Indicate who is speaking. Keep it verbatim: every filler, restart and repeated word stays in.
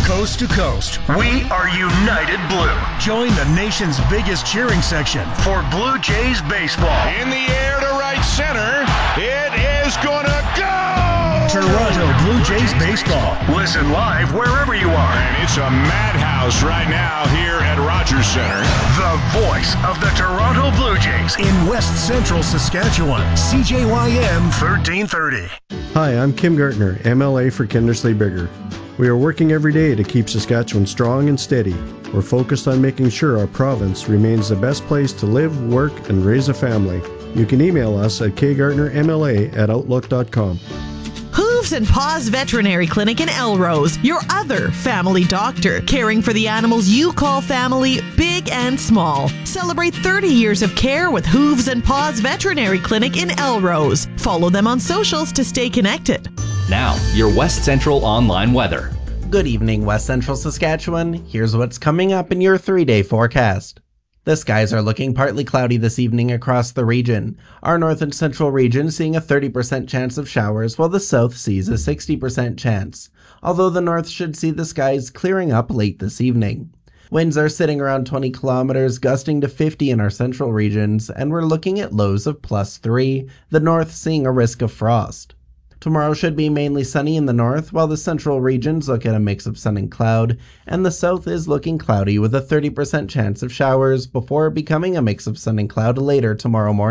Speaker 1: coast to coast, we are United Blue. Join the nation's biggest cheering section for Blue Jays baseball.
Speaker 2: In the air to right center, it is gonna go!
Speaker 1: Toronto Blue Jays baseball. Listen live wherever you are.
Speaker 2: And it's a madhouse right now here at Rogers Center.
Speaker 1: The voice of the Toronto Blue Jays in West Central Saskatchewan. C J Y M thirteen thirty.
Speaker 3: Hi, I'm Kim Gartner, M L A for Kindersley Bigger. We are working every day to keep Saskatchewan strong and steady. We're focused on making sure our province remains the best place to live, work, and raise a family. You can email us at k gartner m l a at outlook dot com.
Speaker 4: Hooves and Paws Veterinary Clinic in Elrose, your other family doctor, caring for the animals you call family, big and small. Celebrate thirty years of care with Hooves and Paws Veterinary Clinic in Elrose. Follow them on socials to stay connected.
Speaker 5: Now, your West Central online weather.
Speaker 6: Good evening, West Central Saskatchewan. Here's what's coming up in your three-day forecast. The skies are looking partly cloudy this evening across the region. Our north and central region seeing a thirty percent chance of showers, while the south sees a sixty percent chance, although the north should see the skies clearing up late this evening. Winds are sitting around twenty kilometers, gusting to fifty in our central regions, and we're looking at lows of plus three, the north seeing a risk of frost. Tomorrow should be mainly sunny in the north, while the central regions look at a mix of sun and cloud, and the south is looking cloudy with a thirty percent chance of showers before becoming a mix of sun and cloud later tomorrow morning.